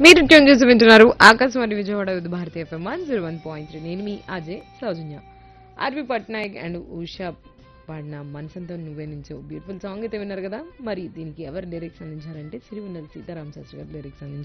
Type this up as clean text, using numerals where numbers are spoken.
మీరు ట్యూన్ చేసి వింటున్నారు Akashvani Vijayawada with Bharatiya FM 101.3. నేను మీ అజయ్ సౌజన్య. ఆర్వి పట్నాయక్ అండ్ ఉషా పాడిన మనసంతో నువ్వే నుంచి బ్యూటిఫుల్ సాంగ్ అయితే విన్నారు కదా. మరి దీనికి ఎవరు లిరిక్స్ అందించారంటే సిరివెన్నెల సీతారామ శాస్త్రి గారు లిరిక్స్ అందించారు.